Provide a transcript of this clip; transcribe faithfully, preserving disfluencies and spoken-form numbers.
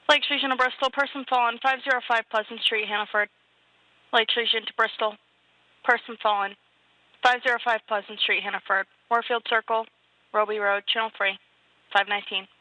Lake Station to Bristol, person fallen, five oh five Pleasant Street, Hannaford. Lake Station to Bristol, person fallen, five oh five Pleasant Street, Hannaford. Warfield Circle, Roby Road, Channel three, five nineteen.